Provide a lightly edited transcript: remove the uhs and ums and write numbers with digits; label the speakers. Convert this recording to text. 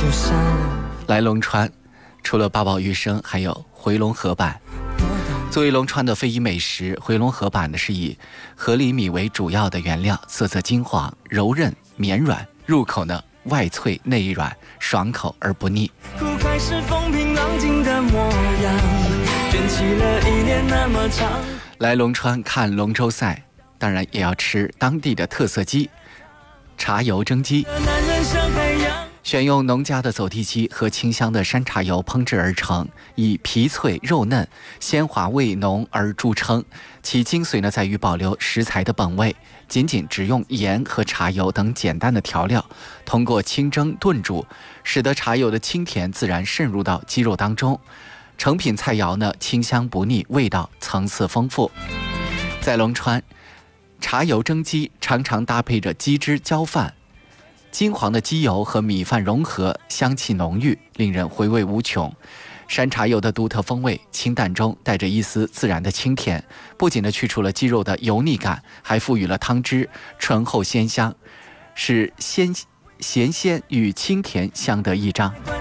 Speaker 1: 来龙川除了八宝鱼生，还有回龙河板。作为龙川的非遗美食，回龙河板呢是以河狸米为主要的原料，色泽金黄，柔韧绵软，入口呢外脆内软，爽口而不腻。
Speaker 2: 开始风平浪静的模样，卷起了一年那么长。
Speaker 1: 来龙川看龙舟赛，当然也要吃当地的特色鸡——茶油蒸鸡。选用农家的走地鸡和清香的山茶油烹制而成，以皮脆肉嫩、鲜滑味浓而著称。其精髓呢在于保留食材的本味，仅只用盐和茶油等简单的调料，通过清蒸炖煮，使得茶油的清甜自然渗入到鸡肉当中。成品菜肴呢清香不腻，味道层次丰富。在龙川，茶油蒸鸡常常搭配着鸡汁浇饭。金黄的鸡油和米饭融合，香气浓郁，令人回味无穷。山茶油的独特风味，清淡中带着一丝自然的清甜，不仅去除了鸡肉的油腻感，还赋予了汤汁醇厚鲜香，使咸鲜与清甜相得益彰。